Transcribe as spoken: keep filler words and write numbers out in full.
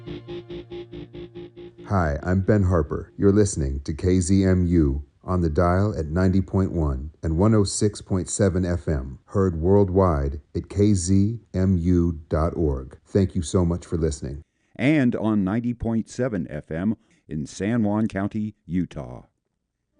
Hi, I'm Ben Harper. You're listening to K Z M U on the dial at ninety point one and one oh six point seven F M, heard worldwide at k z m u dot org. Thank you so much for listening. And on ninety point seven F M in San Juan County, Utah.